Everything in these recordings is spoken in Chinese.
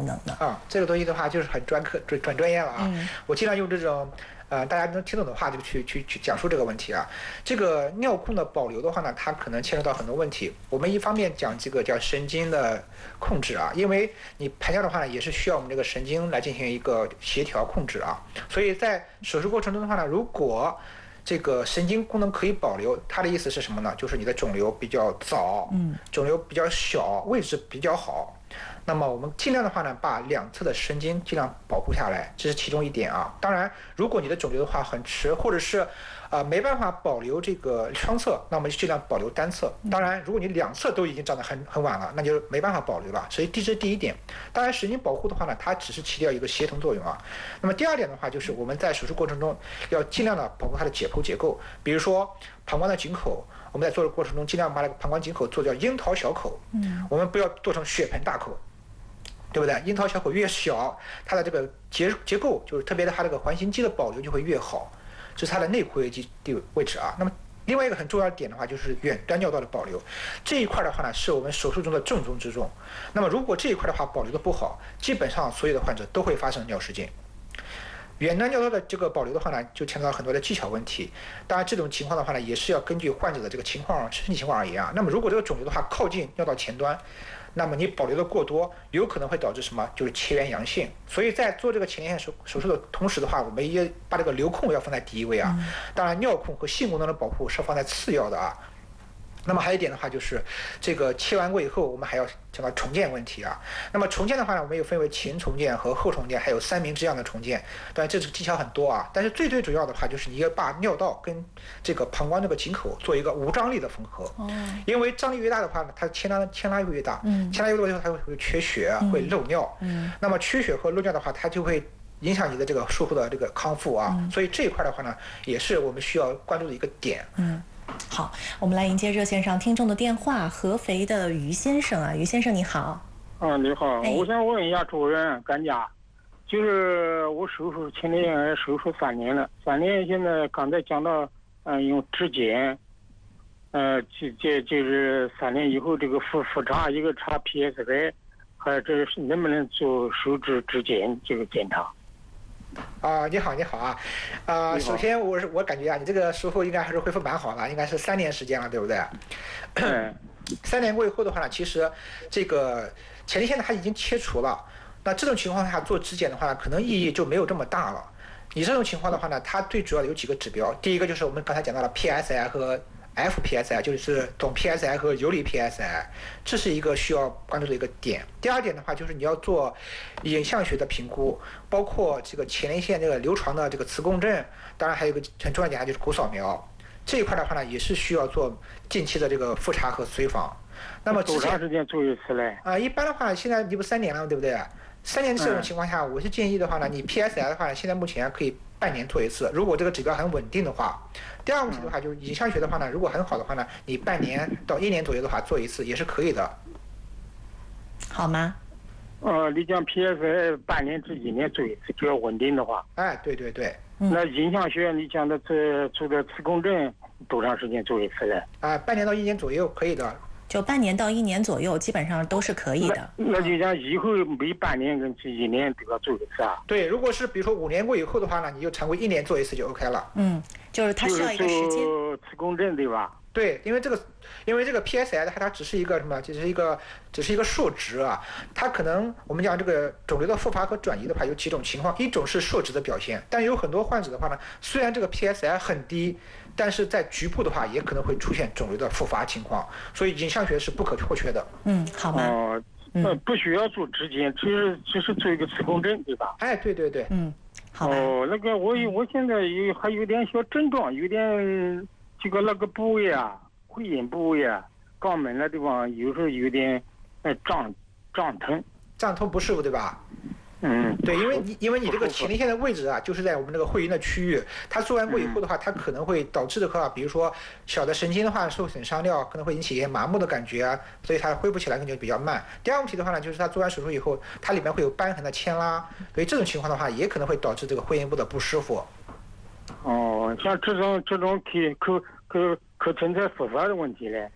能呢？ 这个东西的话就是很专业了啊。我尽量用这种大家能听懂的话就去讲述这个问题啊。这个尿控的保留的话呢，它可能牵扯到很多问题。我们一方面讲这个叫神经的控制啊，因为你排尿的话呢，也是需要我们这个神经来进行一个协调控制啊。所以在手术过程中的话呢，如果这个神经功能可以保留，它的意思是什么呢？就是你的肿瘤比较早，肿瘤比较小，位置比较好。那么我们尽量的话呢，把两侧的神经尽量保护下来，这是其中一点啊。当然，如果你的肿瘤的话很迟，或者是没办法保留这个双侧，那我们就尽量保留单侧。当然，如果你两侧都已经长得很晚了，那就没办法保留了。所以这是第一点。当然，神经保护的话呢，它只是起到一个协同作用啊。那么第二点的话，就是我们在手术过程中要尽量的保护它的解剖结构，比如说膀胱的颈口，我们在做的过程中尽量把那个膀胱颈口做叫樱桃小口，我们不要做成血盆大口。对不对？樱桃小口越小，它的这个结构就是特别的，它这个环形肌的保留就会越好，这是它的内括约肌的位置啊。那么另外一个很重要的点的话，就是远端尿道的保留，这一块的话呢，是我们手术中的重中之重。那么如果这一块的话保留的不好，基本上所有的患者都会发生尿失禁。远端尿道的这个保留的话呢，就牵扯到很多的技巧问题。当然，这种情况的话呢，也是要根据患者的这个情况、身体情况而言啊。那么，如果这个肿瘤的话靠近尿道前端，那么你保留的过多，有可能会导致什么？就是切缘阳性。所以在做这个前列腺手术的同时的话，我们也把这个瘤控要放在第一位啊。当然，尿控和性功能的保护是放在次要的啊。那么还有一点的话，就是这个切完过以后，我们还要讲到重建问题啊。那么重建的话呢，我们又分为前重建和后重建，还有三明治样的重建。当然，这技巧很多啊。但是最主要的话，就是你要把尿道跟这个膀胱这个颈口做一个无张力的缝合。因为张力越大的话呢，它牵拉越大。牵拉越多的时候，它会缺血，会漏尿。那么缺血和漏尿的话，它就会影响你的这个术后的这个康复啊。所以这一块的话呢，也是我们需要关注的一个点。 好，我们来迎接热线上听众的电话，合肥的于先生啊，于先生你好。 你好，我想问一下主任专家，就是我手术前列腺癌手术3年了，3年现在刚才讲到，用指检，就是3年以后这个复查一个查 PSA， 还有这是能不能做手指指检这个检查？ 你好啊，首先我感觉啊，你这个术后应该还是恢复蛮好的，应该是3年时间了，对不对？3年过以后的话呢，其实这个前列腺它已经切除了，那这种情况下做指检的话呢，可能意义就没有这么大了。你这种情况的话呢，它最主要的有几个指标，第一个就是我们刚才讲到了 PSI 和FPSI， 就是总 PSI 和游离 PSI， 这是一个需要关注的一个点。第二点的话，就是你要做影像学的评估，包括这个前列腺这个流床的这个磁共振，当然还有一个很重要的点就是骨扫描。这一块的话呢，也是需要做近期的这个复查和随访。那么多长时间做一次嘞？ 一般的话，现在你不3年了，对不对？3年这种情况下，我是建议的话呢，你 PSI 的话呢，现在目前可以半年做一次，如果这个指标很稳定的话。第二个问题的话，就是影像学的话呢，如果很好的话呢，你半年到1年左右的话做一次也是可以的， 好吗？ 你讲 PSI 半年至1年做一次，只要稳定的话。 对。 那影像学你讲的这做的磁共振多长时间做一次嘞？ 半年到1年左右可以的。 就半年到1年左右，基本上都是可以的。 那就讲以后每半年跟1年都要做一次啊？ 对，如果是比如说5年过以后的话呢，你就常规1年做一次就 OK 了。 就是它需要一个时间。 磁共振对吧？ 对，因为这个 PSI 它只是一个什么？只是一个数值啊。它可能我们讲这个肿瘤的复发和转移的话有几种情况，一种是数值的表现，但有很多患者的话呢，虽然这个 PSI 很低，但是在局部的话也可能会出现肿瘤的复发情况，所以影像学是不可或缺的。 好吗？ 不需要做指检，只是做一个磁共振对吧？ 对。 好吧。 那个我现在还有点小症状，有点这个那个部位啊，会阴部位啊，肛门那地方有时候有点胀疼不舒服对吧？对，因为你这个前列腺的位置啊，就是在我们这个会阴的区域，它做完过以后的话，它可能会导致的话，比如说小的神经的话受损伤掉，可能会引起一些麻木的感觉啊，所以它恢复起来可能就比较慢。第二个问题的话呢，就是它做完手术以后，它里面会有瘢痕的牵拉，所以这种情况的话，也可能会导致这个会阴部的不舒服。 像这种可存在复发的问题嘞？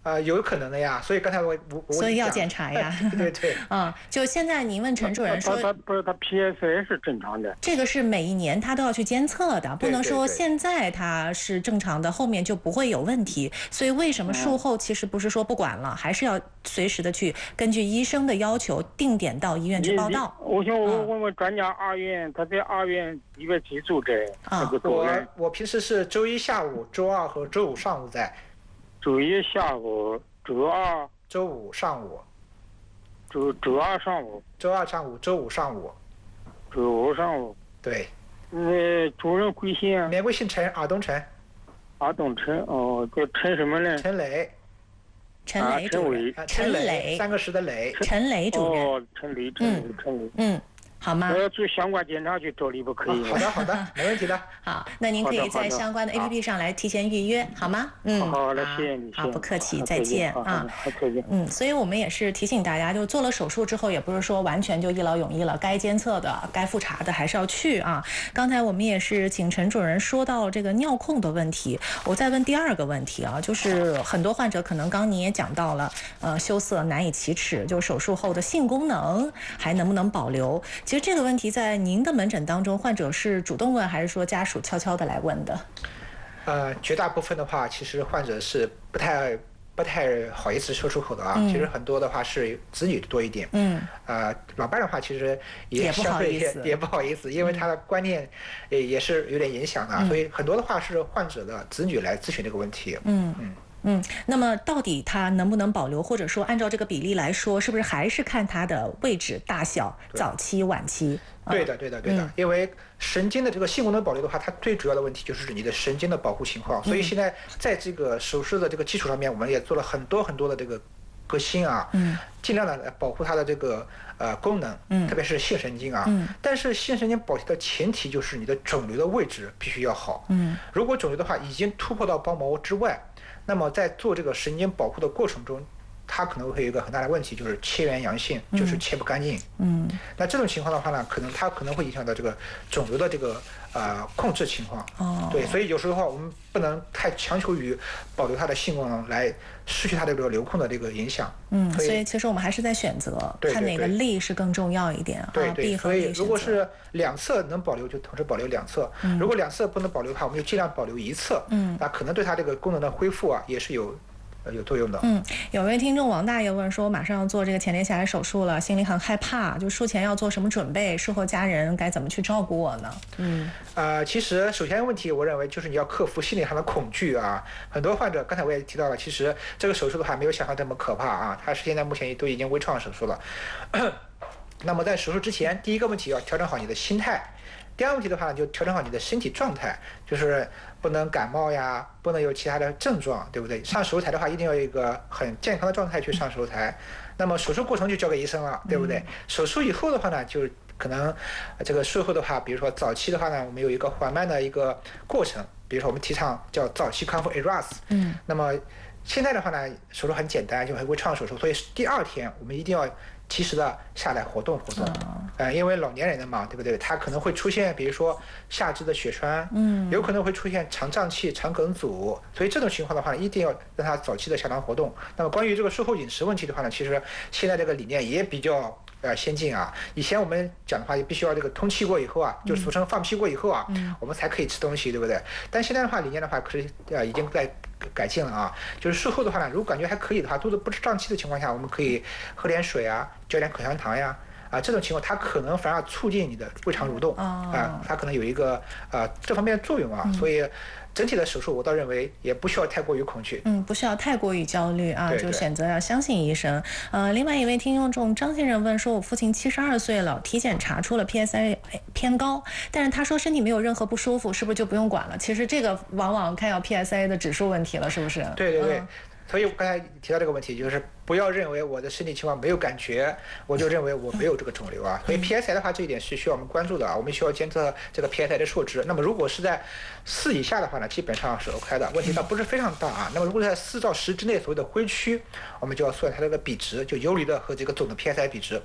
有可能的呀，所以刚才我所以要检查呀。 对对。 就现在您问陈主任说， 他 PSA 是正常的， 这个是每一年他都要去监测的，不能说现在他是正常的，后面就不会有问题。所以为什么术后其实不是说不管了，还是要随时的去根据医生的要求定点到医院去报到。 我想问问专家，二院他在二院几月几组这我平时是周一下午、周二和周五上午在。 周一下午，周二、 周五上午， 周二上午， 周二上午，周五上午， 周五上午。 对。 主任贵姓啊？ 免贵姓陈，尔东陈。 尔东陈，哦，叫陈什么呢？ 陈磊。 陈磊主任。 陈磊，3个石的磊。 陈磊主任。 哦，陈磊。 好吗？ 我要做相关检查去找你不可以？ 好的，没问题的。 好，那您可以在相关的 APP 上来提前预约，好吗？ 好的，谢谢你。 好，不客气，再见啊。 再见。 所以我们也是提醒大家，就做了手术之后，也不是说完全就一劳永逸了，该监测的、该复查的还是要去啊。刚才我们也是请陈主任说到这个尿控的问题，我再问第二个问题啊，就是很多患者可能刚您也讲到了，羞涩难以启齿，就手术后的性功能还能不能保留？其实这个问题在您的门诊当中，患者是主动问还是说家属悄悄的来问的？ 绝大部分的话，其实患者是不太好意思说出口的啊。其实很多的话是子女多一点。老伴的话其实也相对也不好意思，因为他的观念也是有点影响的，所以很多的话是患者的子女来咨询这个问题。 那么到底它能不能保留，或者说按照这个比例来说，是不是还是看它的位置大小、早期、晚期？ 对的，因为神经的这个性功能保留的话，它最主要的问题就是你的神经的保护情况。所以现在在这个手术的这个基础上面，我们也做了很多的这个革新啊，尽量的来保护它的这个功能，特别是性神经啊。但是性神经保持的前提就是你的肿瘤的位置必须要好。如果肿瘤的话已经突破到包膜之外，那么在做这个神经保护的过程中，它可能会有一个很大的问题，就是切缘阳性，就是切不干净。那这种情况的话呢，它可能会影响到这个肿瘤的这个控制情况。对，所以有时候的话，我们不能太强求于保留它的性功能，来失去它这个流控的这个影响。 所以其实我们还是在选择，看哪个力是更重要一点。 对，所以如果是两侧能保留，就同时保留两侧；如果两侧不能保留的话，我们就尽量保留一侧。那可能对它这个功能的恢复啊，也是有作用的。 有位听众王大爷问说，马上要做这个前列腺癌手术了，心里很害怕，就术前要做什么准备？术后家人该怎么去照顾我呢？ 其实首先问题，我认为就是你要克服心理上的恐惧啊。很多患者刚才我也提到了，其实这个手术的话没有想象这么可怕啊，它是现在目前都已经微创手术了。那么在手术之前，第一个问题要调整好你的心态。第二个问题的话，就调整好你的身体状态，就是不能感冒呀，不能有其他的症状，对不对？上手术台的话，一定要有一个很健康的状态去上手术台。那么手术过程就交给医生了，对不对？手术以后的话呢，就可能这个术后的话，比如说早期的话呢，我们有一个缓慢的一个过程，比如说我们提倡叫早期康复 ERAS。那么现在的话呢，手术很简单，就很微创手术，所以第二天我们一定要及时的下来活动。因为老年人的嘛，对不对？他可能会出现，比如说下肢的血栓，有可能会出现肠胀气、肠梗阻，所以这种情况的话呢，一定要让他早期的下床活动。那么关于这个术后饮食问题的话呢，其实现在这个理念也比较先进啊。以前我们讲的话，也必须要这个通气过以后啊，就俗称放屁过以后啊，我们才可以吃东西，对不对？但现在的话，理念的话，可是已经在改进了啊。就是术后的话呢，如果感觉还可以的话，肚子不是胀气的情况下，我们可以喝点水啊，嚼点口香糖呀。这种情况它可能反而促进你的胃肠蠕动它可能有一个这方面的作用啊。所以整体的手术我倒认为也不需要太过于恐惧， 不需要太过于焦虑啊， 对就选择要相信医生。另外一位听众张先生问说，我父亲72岁了，体检查出了 PSA 偏高，但是他说身体没有任何不舒服，是不是就不用管了？其实这个往往看要 PSA 的指数问题了，是不是？ 对。所以我刚才提到这个问题，就是不要认为我的身体情况没有感觉，我就认为我没有这个肿瘤啊。所以 PSA 的话，这一点是需要我们关注的啊。我们需要监测这个 PSA 的数值。那么如果是在4以下的话呢，基本上是 OK 的，问题倒不是非常大啊。那么如果在4到10之内，所谓的灰区，我们就要算它这个比值，就游离的和这个总的 PSA 比值。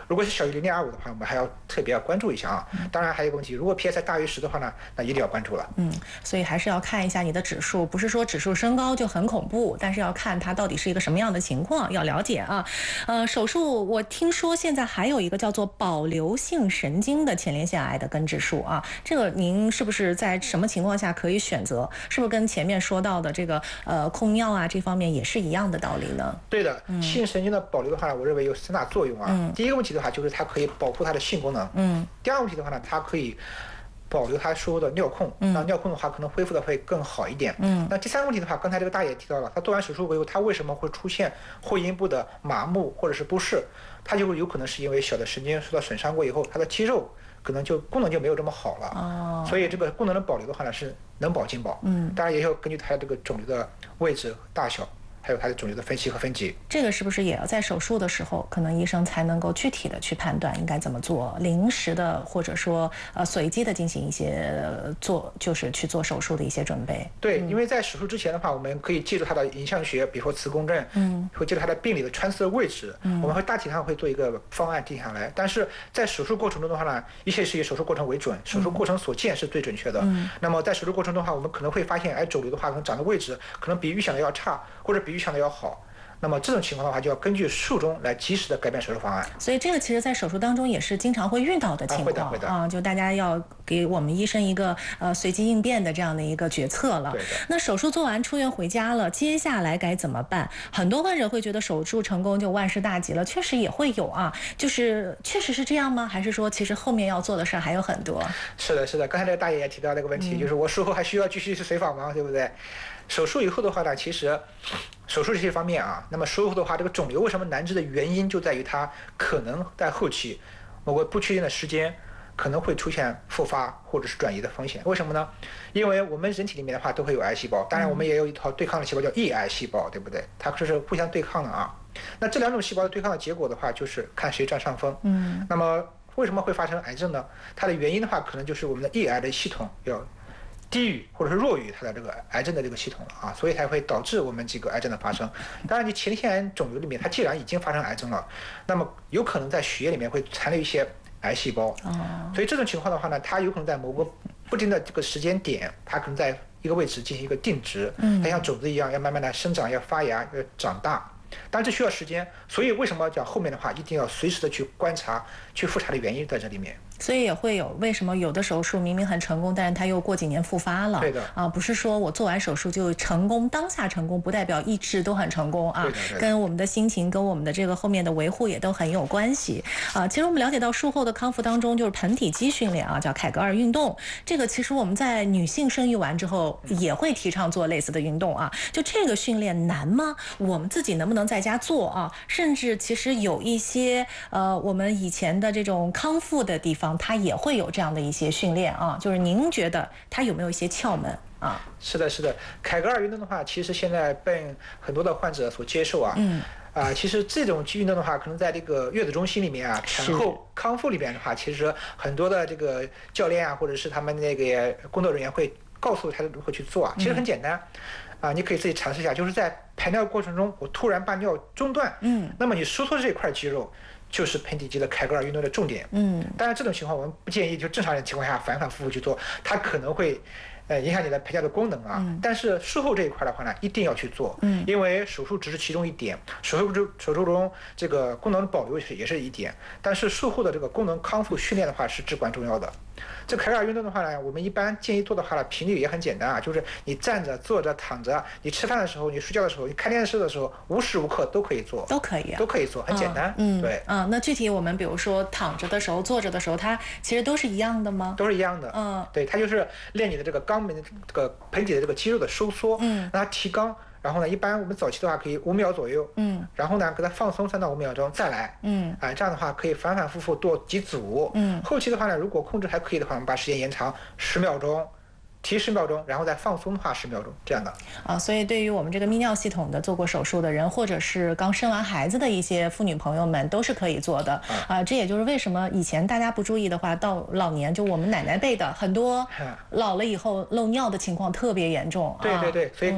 如果是小于0.25的话，我们还要特别要关注一下啊。当然还有一个问题，如果 PSI 大于10的话呢，那一定要关注了。 所以还是要看一下你的指数，不是说指数升高就很恐怖，但是要看它到底是一个什么样的情况，要了解啊。手术我听说现在还有一个叫做保留性神经的前列腺癌的根治术啊，这个您是不是在什么情况下可以选择？是不是跟前面说到的这个控尿啊这方面也是一样的道理呢？ 对的，性神经的保留的话呢，我认为有3大作用啊。第一个问题的话，就是它可以保护它的性功能。第二个问题的话呢，它可以保留它术后的尿控，那尿控的话可能恢复的会更好一点。那第3个问题的话，刚才这个大爷也提到了，他做完手术以后，他为什么会出现会阴部的麻木或者是不适？他就有可能是因为小的神经受到损伤过以后，他的肌肉可能就功能就没有这么好了。所以这个功能的保留的话呢，是能保尽保。当然也要根据它这个肿瘤的位置、大小，还有它的肿瘤的分析和分级。 这个是不是也要在手术的时候，可能医生才能够具体的去判断应该怎么做，临时的或者说随机的进行一些就是去做手术的一些准备？ 对，因为在手术之前的话，我们可以记住它的影像学，比如说磁共振，会记住它的病理的穿刺的位置，我们会大体上会做一个方案定下来。但是在手术过程中的话呢，一切是以手术过程为准，手术过程所见是最准确的。那么在手术过程中的话，我们可能会发现，肿瘤的话可能长的位置可能比预想的要差，或者比预想的要好。那么这种情况的话，就要根据术中来及时的改变手术方案。 所以这个其实在手术当中也是经常会遇到的情况啊，就大家要给我们医生一个随机应变的这样的一个决策了。那手术做完出院回家了，接下来该怎么办？很多患者会觉得手术成功就万事大吉了，确实也会有啊，就是确实是这样吗？还是说其实后面要做的事还有很多？ 是的，是的，刚才这个大爷也提到那个问题，就是我术后还需要继续去随访吗？对不对？手术以后的话呢，其实手术这些方面啊，那么术后的话，这个肿瘤为什么难治的原因就在于它可能在后期某个不确定的时间可能会出现复发或者是转移的风险。为什么呢？因为我们人体里面的话都会有癌细胞，当然我们也有一套对抗的细胞叫抑癌细胞，对不对？它就是互相对抗的啊。那这2种细胞的对抗的结果的话，就是看谁占上风。那么为什么会发生癌症呢？它的原因的话，可能就是我们的抑癌的系统要低于或者是弱于它的这个癌症的这个系统了啊，所以才会导致我们这个癌症的发生。当然，你前列腺癌肿瘤里面，它既然已经发生癌症了，那么有可能在血液里面会残留一些癌细胞。所以这种情况的话呢，它有可能在某个不定的这个时间点，它可能在一个位置进行一个定植，它像种子一样要慢慢的生长、要发芽、要长大。当然这需要时间，所以为什么讲后面的话一定要随时的去观察、去复查的原因在这里面。 所以也会有为什么有的手术明明很成功，但是它又过几年复发了。 对的啊，不是说我做完手术就成功，当下成功不代表一直都很成功啊，跟我们的心情跟我们的这个后面的维护也都很有关系啊。其实我们了解到术后的康复当中，就是盆底肌训练啊，叫凯格尔运动。这个其实我们在女性生育完之后也会提倡做类似的运动啊。就这个训练难吗？我们自己能不能在家做啊？甚至其实有一些我们以前的这种康复的地方，它也会有这样的一些训练啊，就是您觉得它有没有一些窍门啊？ 是的，是的，凯格尔运动的话，其实现在被很多的患者所接受啊。其实这种运动的话，可能在这个月子中心里面啊，产后康复里面的话，其实很多的这个教练啊，或者是他们那个工作人员会告诉他如何去做啊。其实很简单。你可以自己尝试一下，就是在排尿过程中，我突然把尿中断，那么你收缩这块肌肉就是盆底肌的凯格尔运动的重点。当然这种情况我们不建议就正常人情况下反反复复去做，它可能会影响你的排尿的功能啊。但是术后这一块的话呢，一定要去做，因为手术只是其中一点，手术中这个功能保留也是一点，但是术后的这个功能康复训练的话是至关重要的。这凯格尔运动的话呢，我们一般建议做的话呢，频率也很简单啊，就是你站着、坐着、躺着，你吃饭的时候、你睡觉的时候、你看电视的时候，无时无刻都可以做， 都可以啊， 都可以做，很简单。对。 那具体我们比如说躺着的时候、坐着的时候，它其实都是一样的吗？ 都是一样的。对，它就是练你的这个肛门、这个盆底的这个肌肉的收缩，让它提肛。然后呢，一般我们早期的话可以5秒左右，然后呢给它放松3到5秒钟再来，这样的话可以反反复复做几组，后期的话呢，如果控制还可以的话，我们把时间延长10秒钟。提10秒钟，然后再放松的话10秒钟，这样的所以对于我们这个泌尿系统的做过手术的人，或者是刚生完孩子的一些妇女朋友们，都是可以做的这也就是为什么以前大家不注意的话，到老年就我们奶奶辈的很多老了以后漏尿的情况特别严重。 对，所以刚才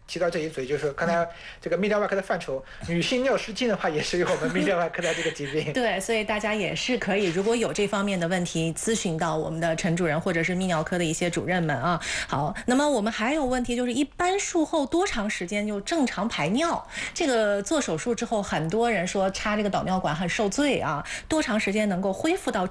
提到这一嘴，就是刚才这个泌尿外科的范畴，女性尿失禁的话，也是有我们泌尿外科的这个疾病。 对，所以大家也是可以，如果有这方面的问题，咨询到我们的陈主任或者是泌尿科的一些主任们啊。好，那么我们还有问题就是，一般术后多长时间就正常排尿？这个做手术之后，很多人说插这个导尿管很受罪啊，多长时间能够恢复到